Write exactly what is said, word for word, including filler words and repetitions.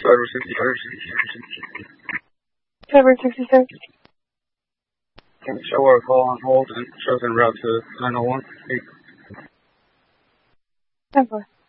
Driver sixty-six. Driver sixty-six. Can you show our call on hold and shows en route to nine oh one? ten four.